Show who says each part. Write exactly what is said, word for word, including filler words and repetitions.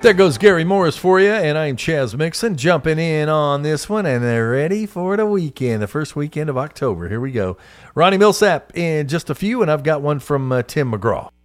Speaker 1: There goes Gary Morris for you, and I'm Chaz Mixon jumping in on this one, and they're ready for the weekend, the first weekend of October. Here we go. Ronnie Millsap in just a few, and I've got one from uh, Tim McGraw.